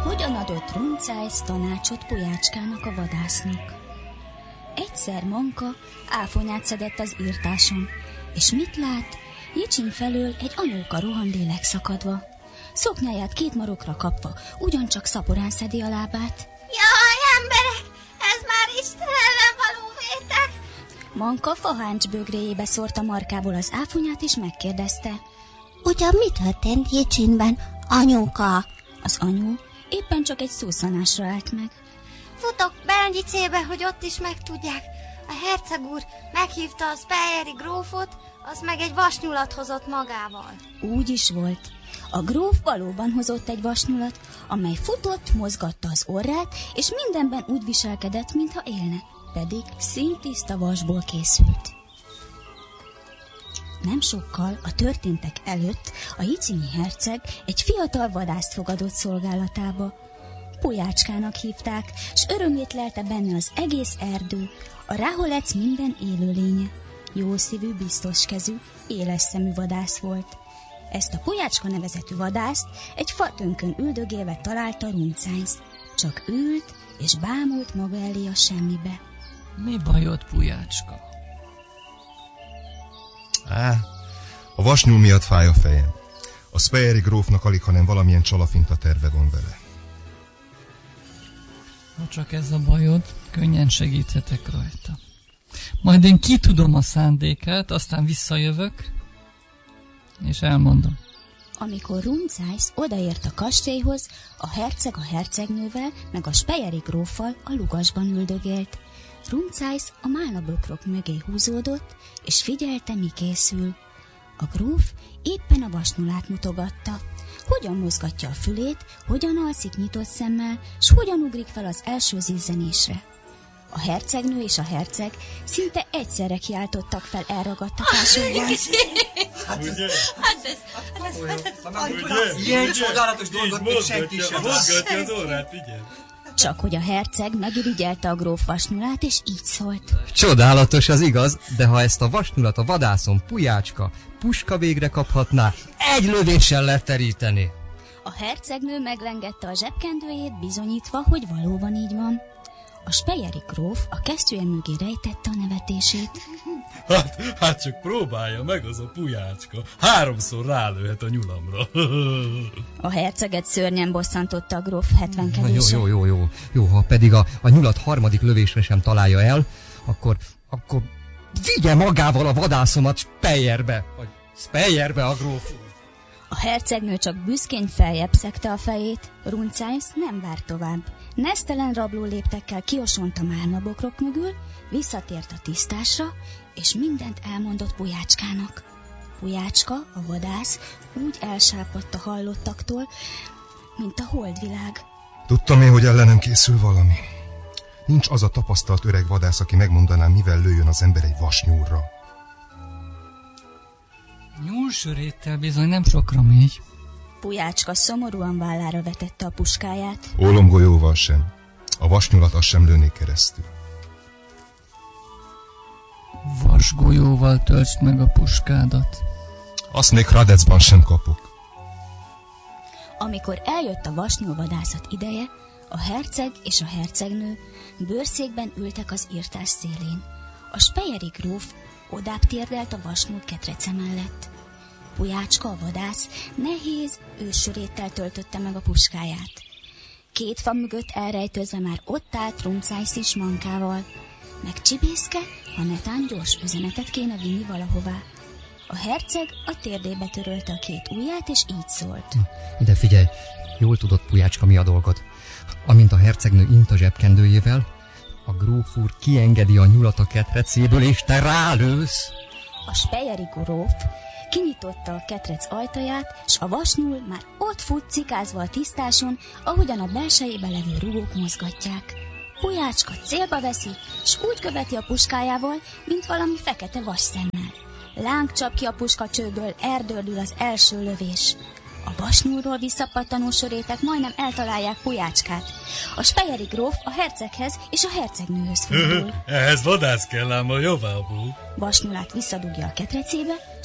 Hogyan adott Rumcájsz tanácsot Pujácskának a vadásznak? Egyszer Manka áfonyát szedett az írtáson, és mit lát? Jicsin felől egy anyóka rohan lélek-szakadva. Szoknyáját 2 marokra kapva, ugyancsak szaporán szedi a lábát. Jaj, emberek, ez már Isten ellen való vétek! Manka faháncs bögréjébe szórta markából az áfonyát, és megkérdezte. Ugyan mi történt Jicsinben, anyóka? Az anyu éppen csak egy szószanásra állt meg. Futok Belnyicébe, hogy ott is megtudják. A herceg úr meghívta a Speyeri grófot, az meg egy vasnyulat hozott magával. Úgy is volt. A gróf valóban hozott egy vasnyulat, amely futott, mozgatta az orrát, és mindenben úgy viselkedett, mintha élne, pedig színtiszta vasból készült. Nem sokkal a történtek előtt a jicinyi herceg egy fiatal vadászt fogadott szolgálatába. Pujácskának hívták, s örömét lelte benne az egész erdő, a Ráholec minden élőlénye. Jószívű, biztoskezű, éles szemű vadász volt. Ezt a Pujácska nevezetű vadászt egy fatönkön üldögélve találta Rumcájsz. Csak ült és bámult maga elé a semmibe. Mi bajod, Pujácska? A vasnyúl miatt fáj a fejem. A Speyeri grófnak alig, hanem valamilyen csalafinta terve van vele. Ha csak ez a bajod, könnyen segíthetek rajta. Majd én kitudom a szándékát, aztán visszajövök, és elmondom. Amikor Rumcájsz odaért a kastélyhoz, a herceg a hercegnővel, meg a Speyeri gróffal a lugasban üldögélt. Rumcájsz a málnabokrok mögé húzódott, és figyelte, mi készül. A gróf éppen a vasnyulát mutogatta. Hogyan mozgatja a fülét, hogyan alszik nyitott szemmel, s hogyan ugrik fel az első zizzenésre. A hercegnő és a herceg szinte egyszerre kiáltottak fel elragadtatásukban. Ilyen csodálatos dolgot még senki sem. Mozgatja az órát, figyelj. Csak hogy a herceg megirigyelte a gróf vasnyulát, és így szólt. Csodálatos, az igaz, de ha ezt a vasnyulat a vadászon Pujácska puska végre kaphatná, egy lövéssel leteríteni. A hercegnő meglengette a zsebkendőjét, bizonyítva, hogy valóban így van. A Speyeri gróf a kesztyűje mögé rejtette a nevetését. Hát csak próbálja meg az a Pujácska. 3-szor rálőhet a nyulamra. A herceget szörnyen bosszantotta a gróf hetvenkedése. Jó, ha pedig a nyulat 3. lövésre sem találja el, akkor vigye magával a vadászomat Speyerbe a gróf. A hercegnő csak büszkén feljebb szegte a fejét. Rumcájsz nem várt tovább. Nesztelen rabló léptekkel kiosont a málnabokrok mögül, visszatért a tisztásra, és mindent elmondott Pujácskának. Pujácska, a vadász, úgy elsápadt a hallottaktól, mint a holdvilág. Tudtam én, hogy ellenem készül valami. Nincs az a tapasztalt öreg vadász, aki megmondaná, mivel lőjön az ember egy vasnyúlra. Nyúlsöréttel bizony nem sokra megy. Pujácska szomorúan vállára vetette a puskáját. Ólomgolyóval sem. A vasnyulat azt sem lőnék keresztül. Vasgolyóval töltsd meg a puskádat. Azt még Hradecban sem kapok. Amikor eljött a vasnyúlvadászat ideje, a herceg és a hercegnő bőrszékben ültek az írtás szélén. A Speyeri gróf odább térdelt a vasnyúl ketrece mellett. Pujácska, a vadász, nehéz őssöréttel töltötte meg a puskáját. 2 fa mögött elrejtőzve már ott állt Rumcájsz is Mankával. Meg Csibészke, ha netán gyors üzenetet kéne vinni valahová. A herceg a térdébe törölte a 2 ujját, és így szólt. Ide figyelj, jól tudod, Pujácska, mi a dolgod. Amint a hercegnő int a zsebkendőjével, a gróf úr kiengedi a nyulat a ketrecéből, és te rálősz. A Speyeri gróf kinyitotta a ketrec ajtaját, s a vasnyúl már ott fut cikázva a tisztáson, ahogyan a belsejébe levő rugók mozgatják. Pujácska célba veszi, s úgy követi a puskájával, mint valami fekete vasszemmel. Láng csap ki a puskacsőből, erdördül az első lövés. A vasnyúlról visszapattanó sörétek majdnem eltalálják Pujácskát. A Speyeri gróf a herceghez és a hercegnőhöz fordul. Ehhez vadász kell ám a javából. Vasnyulát visszadugja a ketrecébe,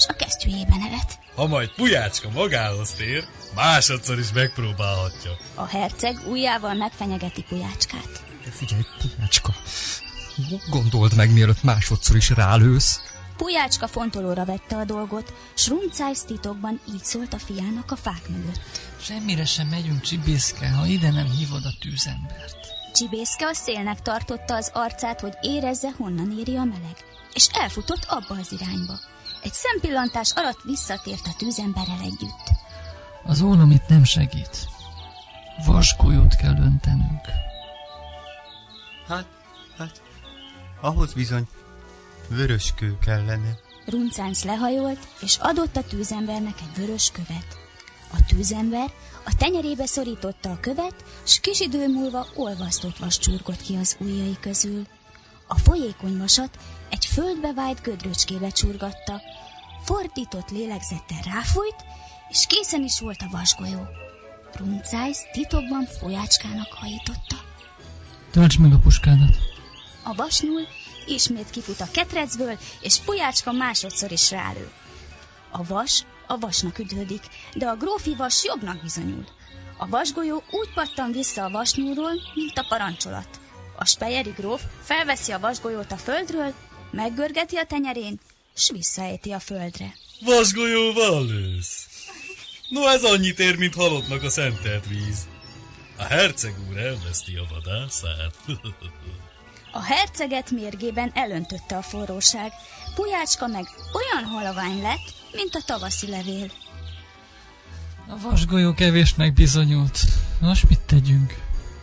s a kesztyűjében elet. Ha majd Pujácska magához tér, másodszor is megpróbálhatja. A herceg ujjával megfenyegeti Pujácskát. De figyelj, Pujácska, gondold meg, mielőtt másodszor is rálősz. Pujácska fontolóra vette a dolgot, s Runcájsz titokban így szólt a fiának a fák mögött. Semmire sem megyünk, Csibészke, ha ide nem hívod a tűzembert. Csibészke a szélnek tartotta az arcát, hogy érezze, honnan éri a meleg, és elfutott abba az irányba. Egy szempillantás alatt visszatért a tűzemberrel együtt. Az ólom itt nem segít. Vasgolyót kell öntenünk. Hát, ahhoz bizony vörös kő kellene. Runcánc lehajolt, és adott a tűzembernek egy vörös követ. A tűzember a tenyerébe szorította a követ, s kis idő múlva olvasztott vas csurgott ki az ujjai közül. A folyékony vasat egy földbe vájt gödröcskébe csurgatta, fordított lélegzettel ráfújt, és készen is volt a vasgolyó. Runcájsz titokban Pujácskának hajította. Töltsd meg a puskádat. A vasnyúl ismét kifut a ketrecből, és Pujácska másodszor is rálő. A vas a vasnak üdvödik, de a grófi vas jobbnak bizonyul. A vasgolyó úgy pattan vissza a vasnyúlról, mint a parancsolat. A spejeri gróf felveszi a vasgolyót a földről, meggörgeti a tenyerén, s visszaejti a földre. Vasgolyóval lősz. No, ez annyit ér, mint halottnak a szentelt víz. A herceg úr elveszti a vadászát. A herceget mérgében elöntötte a forróság, Pujácska meg olyan halavány lett, mint a tavaszi levél. A vasgolyó kevésnek bizonyult. Nos, mit tegyünk?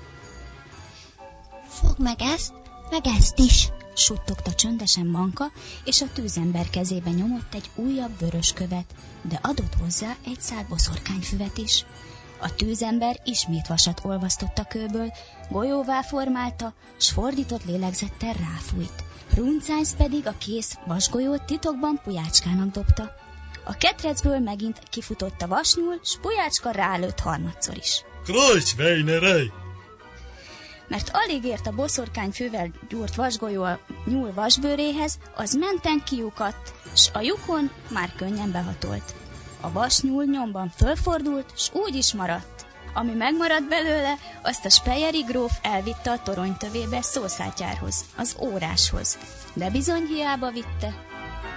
Fogd meg ezt is. Suttogta csöndesen Manka, és a tűzember kezébe nyomott egy újabb vörös követ, de adott hozzá egy szál boszorkányfüvet is. A tűzember ismét vasat olvasztott a kőből, golyóvá formálta, s fordított lélegzettel ráfújt. Runcájsz pedig a kész vasgolyót titokban Pujácskának dobta. A ketrecből megint kifutott a vasnyúl, s Pujácska rálőtt harmadszor is. Kreuzsveinerei! Mert alig ért a boszorkányfővel gyúrt vasgolyó a nyúl vasbőréhez, az menten kiukadt, s a lyukon már könnyen behatolt. A vasnyúl nyomban fölfordult, s úgy is maradt. Ami megmaradt belőle, azt a spejeri gróf elvitte a toronytövébe szószátyárhoz, az óráshoz. De bizony hiába vitte,